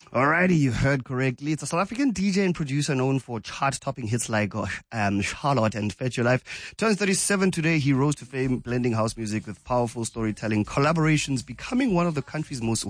Alrighty, you heard correctly. It's a South African DJ and producer known for chart-topping hits like Charlotte and Fetch Your Life. Turns 37 today. He rose to fame blending house music with powerful storytelling, collaborations, becoming one of the country's most